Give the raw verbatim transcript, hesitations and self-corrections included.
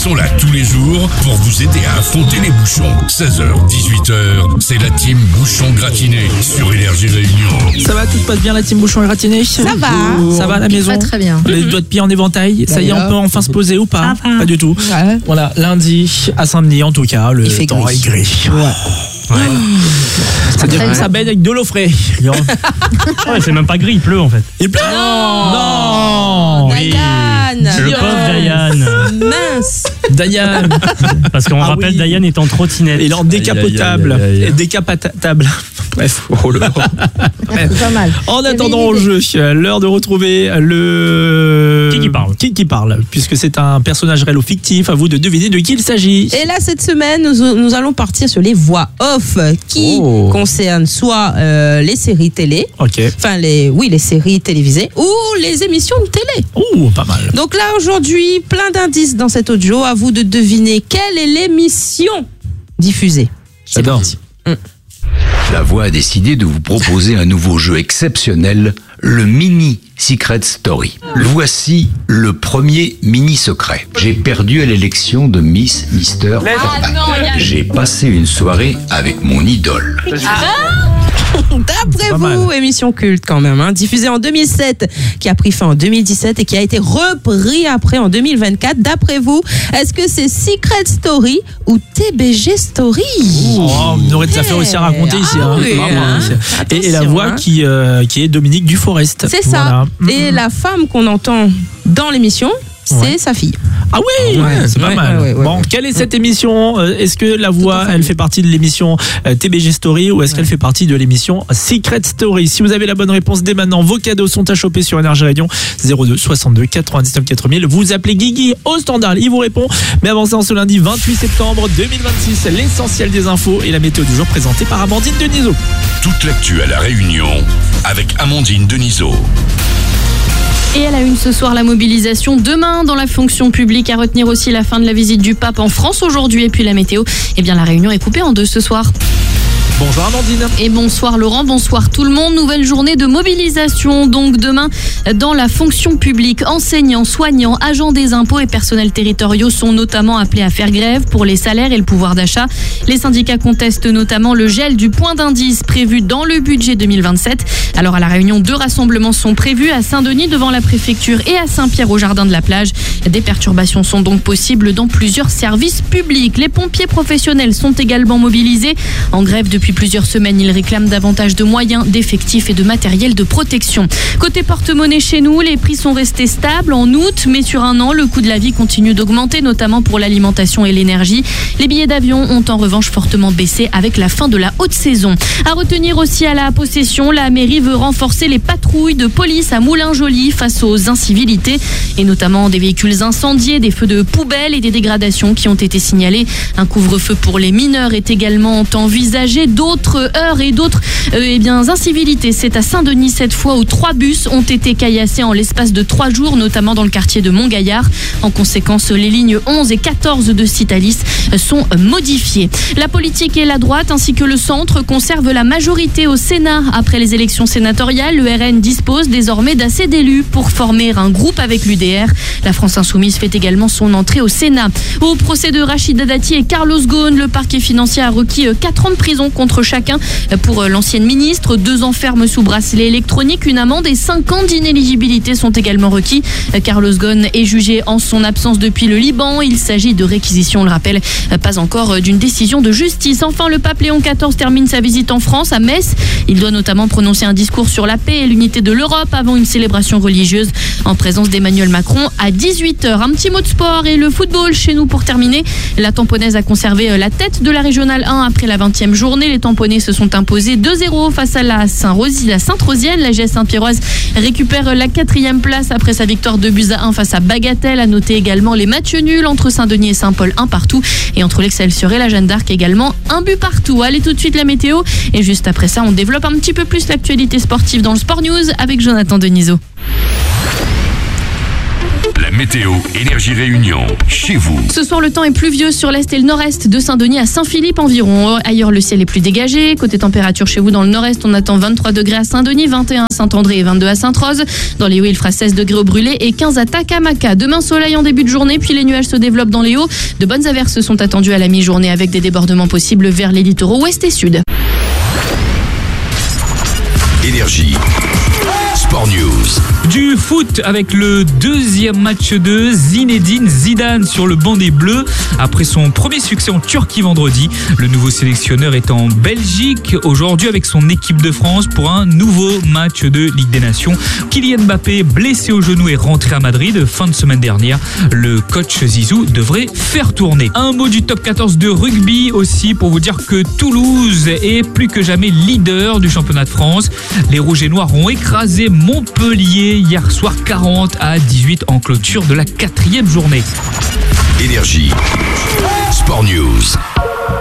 sont là tous les jours pour vous aider à affronter les bouchons. seize heures, dix-huit heures, c'est la team Bouchon Gratiné sur Énergie Réunion. Ça va, tout se passe bien la team Bouchon et Gratiné? Ça va. Ça va à la maison? Très très bien. Les doigts de pied en éventail, ça y est, on peut enfin se poser ou pas? Pas du tout. Ouais. Voilà, lundi à Saint-Denis en tout cas, le Il temps gris. est gris. Ouais. C'est-à-dire que ça baigne avec de l'eau fraîche. Ouais, c'est même pas gris, il pleut en fait. Il pleut? Non. Non. Oui. Diane. Le pauvre Diane. Mince. Diane. Parce qu'on Ah rappelle, oui. Diane est en trottinette. Il est en décapotable. Aïe, aïe, aïe, aïe. Et décapotable. Bref. Oh là. C'est pas mal. En attendant au jeu, l'heure de retrouver le... Qui qui parle Qui qui parle, puisque c'est un personnage réel ou fictif, à vous de deviner de qui il s'agit. Et là, cette semaine, nous, nous allons partir sur les voix off qui Oh. concernent soit euh, les séries télé, Ok. enfin, les, oui, les séries télévisées ou les émissions de télé. Ouh, pas mal. Donc là, aujourd'hui, plein d'indices dans cet audio. À vous de deviner quelle est l'émission diffusée. C'est J'adore. parti. La Voix a décidé de vous proposer un nouveau jeu exceptionnel, le Mini Secret Story. Voici le premier mini secret. J'ai perdu à l'élection de Miss Mister J'ai passé une soirée avec mon idole. D'après Pas vous, mal. émission culte quand même, hein, diffusée en deux mille sept, qui a pris fin en deux mille dix-sept et qui a été repris après en deux mille vingt-quatre. D'après vous, est-ce que c'est Secret Story ou T B G Story? Oh, on aurait des affaires aussi à raconter ici. Ah hein. oui, Vraiment, hein. hein. Et, et la Attention, voix hein. qui, euh, qui est Dominique Duforest. C'est ça. Voilà. Et Mhm. la femme qu'on entend dans l'émission, c'est Ouais. sa fille. Ah oui, Ouais. c'est pas Ouais, mal. ouais, ouais, bon, ouais. quelle est cette émission? Euh, Est-ce que la voix, elle fait partie de l'émission euh, T B G Story ou est-ce qu'elle fait partie de l'émission Secret Story? Si vous avez la bonne réponse dès maintenant, vos cadeaux sont à choper sur Énergie Réunion zéro deux soixante-deux quatre-vingt-dix-neuf quatre mille. Vous appelez Guigui au standard, il vous répond. Mais avant ça, en ce lundi vingt-huit septembre deux mille vingt-six, l'essentiel des infos et la météo du jour présentée par Amandine Denisot. Toute l'actu à la Réunion avec Amandine Denisot. Et à la une ce soir, la mobilisation demain dans la fonction publique. À retenir aussi la fin de la visite du pape en France aujourd'hui. Et puis la météo, eh bien la Réunion est coupée en deux ce soir. Bonjour Amandine. Et bonsoir Laurent, bonsoir tout le monde. Nouvelle journée de mobilisation donc demain dans la fonction publique. Enseignants, soignants, agents des impôts et personnels territoriaux sont notamment appelés à faire grève pour les salaires et le pouvoir d'achat. Les syndicats contestent notamment le gel du point d'indice prévu dans le budget deux mille vingt-sept. Alors à la Réunion, deux rassemblements sont prévus à Saint-Denis devant la préfecture et à Saint-Pierre au jardin de la plage. Des perturbations sont donc possibles dans plusieurs services publics. Les pompiers professionnels sont également mobilisés en grève depuis Depuis plusieurs semaines, ils réclament davantage de moyens, d'effectifs et de matériel de protection. Côté porte-monnaie chez nous, les prix sont restés stables en août, mais sur un an, le coût de la vie continue d'augmenter, notamment pour l'alimentation et l'énergie. Les billets d'avion ont en revanche fortement baissé avec la fin de la haute saison. À retenir aussi à la possession, la mairie veut renforcer les patrouilles de police à Moulins-Joly face aux incivilités et notamment des véhicules incendiés, des feux de poubelles et des dégradations qui ont été signalés. Un couvre-feu pour les mineurs est également envisagé. D'autres heures et d'autres euh, eh bien, incivilités. C'est à Saint-Denis cette fois où trois bus ont été caillassés en l'espace de trois jours, notamment dans le quartier de Montgaillard. En conséquence, les lignes onze et quatorze de Citalis sont modifiées. La politique et la droite ainsi que le centre conservent la majorité au Sénat. Après les élections sénatoriales, le R N dispose désormais d'assez d'élus pour former un groupe avec l'U D R. La France Insoumise fait également son entrée au Sénat. Au procès de Rachida Dati et Carlos Ghosn, le parquet financier a requis quatre ans de prison contre chacun pour l'ancienne ministre. Deux ans ferme sous bracelet électronique, une amende et cinq ans d'inéligibilité sont également requis. Carlos Ghosn est jugé en son absence depuis le Liban. Il s'agit de réquisition, on le rappelle, pas encore d'une décision de justice. Enfin, le pape Léon quatorze termine sa visite en France, à Metz. Il doit notamment prononcer un discours sur la paix et l'unité de l'Europe avant une célébration religieuse en présence d'Emmanuel Macron à dix-huit heures. Un petit mot de sport et le football chez nous pour terminer. La Tamponnaise a conservé la tête de la Régionale un après la vingtième journée. Les Tamponnais se sont imposés deux zéro face à la Sainte-Rosienne. La G S Saint-Pierroise récupère la quatrième place après sa victoire de buts à un face à Bagatelle. À noter également les matchs nuls entre Saint-Denis et Saint-Paul, un partout. Et entre l'Excelsior et la Jeanne d'Arc également, un but partout. Allez tout de suite la météo. Et juste après ça, on développe un petit peu plus l'actualité sportive dans le Sport News avec Jonathan Denisot. La météo, Énergie Réunion, chez vous. Ce soir, le temps est pluvieux sur l'est et le nord-est de Saint-Denis à Saint-Philippe environ. Ailleurs, le ciel est plus dégagé. Côté température, chez vous dans le nord-est, on attend vingt-trois degrés à Saint-Denis, vingt et un à Saint-André et vingt-deux à Sainte-Rose. Dans les hauts, il fera seize degrés au Brûlé et quinze à Takamaka. Demain, soleil en début de journée, puis les nuages se développent dans les hauts. De bonnes averses sont attendues à la mi-journée avec des débordements possibles vers les littoraux ouest et sud. Énergie. Sport News. Du foot avec le deuxième match de Zinedine Zidane sur le banc des Bleus. Après son premier succès en Turquie vendredi, le nouveau sélectionneur est en Belgique aujourd'hui avec son équipe de France pour un nouveau match de Ligue des Nations. Kylian Mbappé, blessé au genou, est rentré à Madrid fin de semaine dernière. Le coach Zizou devrait faire tourner. Un mot du top quatorze de rugby aussi pour vous dire que Toulouse est plus que jamais leader du championnat de France. Les Rouges et Noirs ont écrasé Montpellier hier soir quarante à dix-huit en clôture de la quatrième journée. Énergie. Sport News.